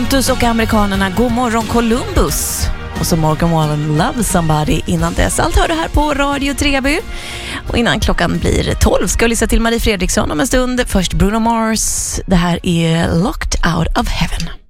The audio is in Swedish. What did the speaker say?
Pontus och amerikanerna, God morgon Columbus. Och så Morgan Wallen, Love Somebody innan dess. Allt hör du här på Radio Treby. Och innan klockan blir 12 ska vi lyssna till Marie Fredriksson om en stund. Först Bruno Mars. Det här är Locked Out of Heaven.